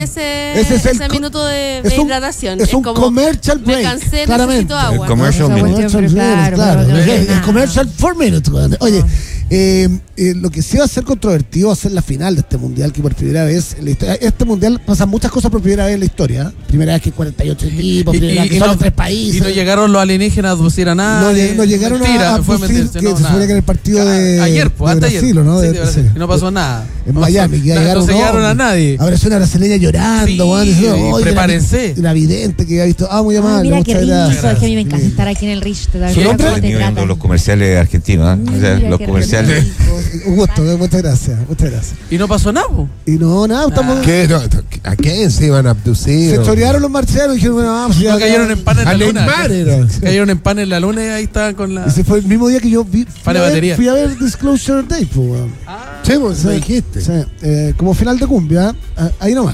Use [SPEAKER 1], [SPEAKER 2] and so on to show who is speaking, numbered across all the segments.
[SPEAKER 1] ese minuto de hidratación.
[SPEAKER 2] Es un como, commercial break.
[SPEAKER 1] Me cansé, necesito agua.
[SPEAKER 3] El commercial minute.
[SPEAKER 2] Claro. El commercial 4 minutes. Oye, lo que sí va a ser controvertido va a ser la final de este mundial, que por primera vez en la historia, este mundial pasan muchas cosas por primera vez en la historia. Primera vez que 48 equipos, primera vez que solo 3 países.
[SPEAKER 4] Y no llegaron los alienígenas a producir a nada.
[SPEAKER 2] No llegaron a producir, que se supone que en el partido de
[SPEAKER 4] ayer, pues,
[SPEAKER 2] de Brasil,
[SPEAKER 4] ayer.
[SPEAKER 2] ¿no?
[SPEAKER 4] Sí, y no pasó nada.
[SPEAKER 2] En Miami, que
[SPEAKER 4] no se llegaron a nadie.
[SPEAKER 2] Ahora es una brasileña llorando,
[SPEAKER 4] prepárense.
[SPEAKER 2] La vidente que ha visto, muy amable.
[SPEAKER 5] Mira qué rico, es que a mí me encanta estar aquí en el Richter.
[SPEAKER 3] Estoy viendo los comerciales argentinos, los comerciales.
[SPEAKER 2] Un gusto, muchas gracias.
[SPEAKER 4] Y no pasó nada, po.
[SPEAKER 2] Y nada, estamos.
[SPEAKER 6] ¿Qué? No, ¿a quién se iban a abducir?
[SPEAKER 2] Se chorearon los marcianos y dijeron, bueno, vamos.
[SPEAKER 4] No cayeron en pan en la luna.
[SPEAKER 6] Neymar
[SPEAKER 4] cayeron en pan en la luna y ahí estaban con la.
[SPEAKER 2] Ese fue el mismo día que yo fui a ver Disclosure Day, pues, weón.
[SPEAKER 6] Sí, vos me dijiste.
[SPEAKER 2] Sí, como final de cumbia, ahí nomás.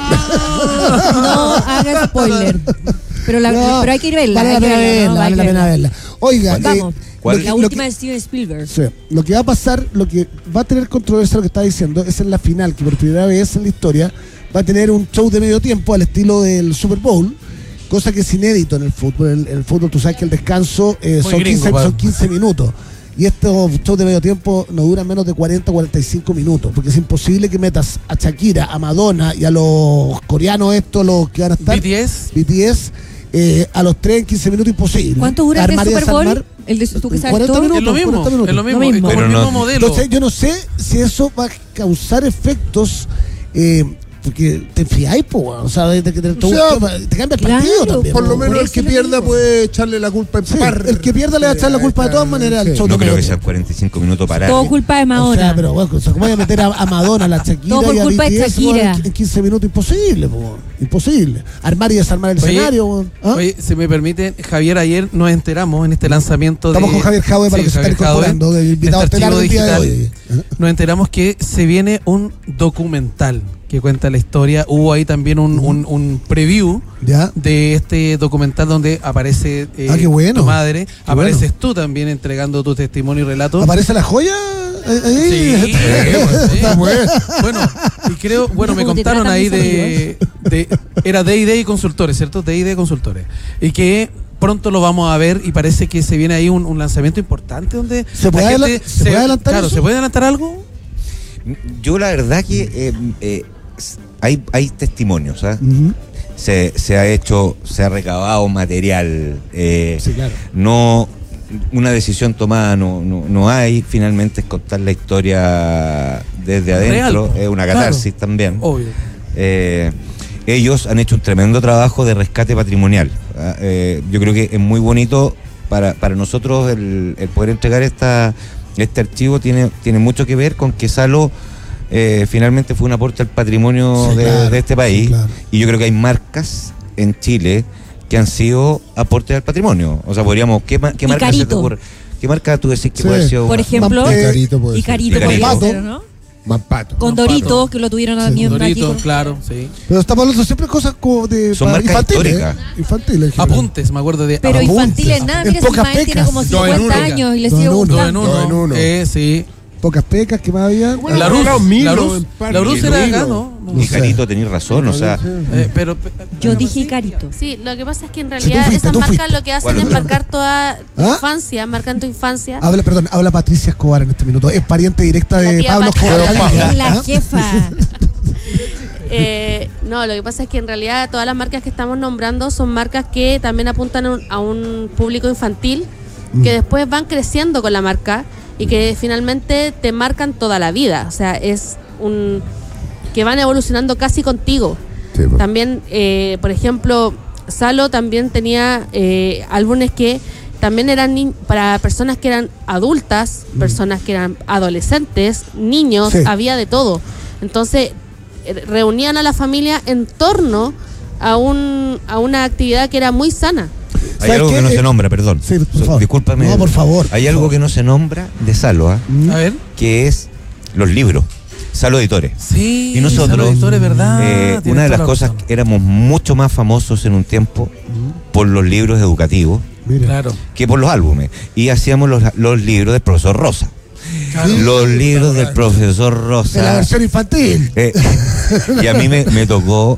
[SPEAKER 5] No haga spoiler. Pero hay que ir a verla.
[SPEAKER 2] Vale la pena verla. Oiga,
[SPEAKER 5] vamos. La última de Steven Spielberg.
[SPEAKER 2] Sí, lo que va a pasar, lo que va a tener controversia, lo que está diciendo, es en la final, que por primera vez en la historia va a tener un show de medio tiempo al estilo del Super Bowl, cosa que es inédito en el fútbol. En el fútbol tú sabes que el descanso son 15 minutos. Y estos shows de medio tiempo no duran menos de 40-45 minutos, porque es imposible que metas a Shakira, a Madonna y a los coreanos los que van a estar BTS a los 3 en 15 minutos, imposible.
[SPEAKER 5] ¿Cuánto dura el Super Bowl? ¿El de tú que sabes
[SPEAKER 2] 40 minutos,
[SPEAKER 4] es lo mismo,
[SPEAKER 2] 40 minutos.
[SPEAKER 4] Es lo mismo. Como el mismo modelo.
[SPEAKER 2] Entonces yo no sé si eso va a causar efectos, porque te enfriáis, o sea, te cambia el partido también.
[SPEAKER 6] Por lo menos el que pierda puede echarle la culpa
[SPEAKER 2] el que pierda le va a echar la culpa de todas maneras al show.
[SPEAKER 3] No creo que sean 45 minutos para.
[SPEAKER 5] Todo culpa de Madonna.
[SPEAKER 2] O sea, pero bueno, ¿cómo voy a meter a Madonna, a la Shakira
[SPEAKER 5] todo por
[SPEAKER 2] y a
[SPEAKER 5] culpa
[SPEAKER 2] BTS,
[SPEAKER 5] de Shakira
[SPEAKER 2] en 15 minutos? Imposible, imposible. Armar y desarmar el escenario.
[SPEAKER 4] Oye, si me permiten, Javier, ayer nos enteramos en este lanzamiento.
[SPEAKER 2] Estamos con Javier Jadwe para que se estén incorporando, del invitado estelar del día de hoy.
[SPEAKER 4] Nos enteramos que se viene un documental que cuenta la historia. Hubo ahí también un preview de este documental donde aparece tu madre, apareces tú también entregando tu testimonio y relato.
[SPEAKER 2] ¿Aparece la joya?
[SPEAKER 4] Sí. Bueno, y creo, me contaron ahí era D&D Consultores, ¿cierto? D&D Consultores. Y que pronto lo vamos a ver y parece que se viene ahí un lanzamiento importante donde
[SPEAKER 2] ¿Se puede adelantar?
[SPEAKER 4] Claro, ¿se puede adelantar algo?
[SPEAKER 3] Yo la verdad que hay testimonios, ¿sabes? Se ha recabado material,
[SPEAKER 2] sí, claro.
[SPEAKER 3] No una decisión tomada no hay, finalmente es contar la historia desde adentro, es una catarsis también.
[SPEAKER 4] Obvio.
[SPEAKER 3] Ellos han hecho un tremendo trabajo de rescate patrimonial. Yo creo que es muy bonito para nosotros el poder entregar este archivo, tiene mucho que ver con que Salo finalmente fue un aporte al patrimonio de este país, claro. Y yo creo que hay marcas en Chile que han sido aportes al patrimonio. O sea, podríamos, ¿qué marca se te ocurre? ¿Qué marca tú decís que puede ser?
[SPEAKER 5] Por ejemplo, Icarito podría ser, ¿no?
[SPEAKER 6] Mampato.
[SPEAKER 5] Con Dorito, que lo tuvieron también
[SPEAKER 4] Dorito,
[SPEAKER 5] aquí.
[SPEAKER 4] claro, sí.
[SPEAKER 2] Pero estamos hablando siempre cosas como de
[SPEAKER 3] son marcas históricas.
[SPEAKER 2] Infantiles.
[SPEAKER 4] Apuntes, me acuerdo de
[SPEAKER 5] pero
[SPEAKER 4] apuntes.
[SPEAKER 5] Infantiles nada, mira, si Ismael tiene como 50 años y le sigue gustando.
[SPEAKER 4] Dos en uno. Sí.
[SPEAKER 2] Pocas pecas que más había.
[SPEAKER 4] Bueno, la Rus era acá, ¿no?
[SPEAKER 3] Icarito, tenés razón, o sea.
[SPEAKER 4] Pero
[SPEAKER 5] yo dije Icarito.
[SPEAKER 1] Sí, lo que pasa es que en realidad esas marcas lo que hacen es marcar toda tu infancia, marcan tu infancia.
[SPEAKER 2] Habla Patricia Escobar en este minuto. Es pariente directa de Pablo Escobar.
[SPEAKER 5] Es la jefa.
[SPEAKER 1] No, lo que pasa es que en realidad todas las marcas que estamos nombrando son marcas que también apuntan a un público infantil que después van creciendo con la marca y que finalmente te marcan toda la vida. O sea, es que van evolucionando casi contigo. Sí, pues. También, por ejemplo, Salo también tenía álbumes que también eran para personas que eran adultas, personas que eran adolescentes, niños, había de todo. Entonces, reunían a la familia en torno a una actividad que era muy sana.
[SPEAKER 3] Hay algo que no se nombra, perdón.
[SPEAKER 2] Sí, por favor.
[SPEAKER 3] Discúlpame.
[SPEAKER 2] No, por favor.
[SPEAKER 3] Hay algo que no se nombra de Salo,
[SPEAKER 4] A ver.
[SPEAKER 3] que es los libros. Salo Editores.
[SPEAKER 4] Sí,
[SPEAKER 3] y nosotros,
[SPEAKER 4] Salo Editores, ¿verdad?
[SPEAKER 3] Una de las cosas, éramos mucho más famosos en un tiempo por los libros educativos,
[SPEAKER 4] claro,
[SPEAKER 3] que por los álbumes. Y hacíamos los libros del profesor Rosa. los libros del profesor
[SPEAKER 2] De la
[SPEAKER 3] Rosa.
[SPEAKER 2] versión infantil.
[SPEAKER 3] Y a mí me tocó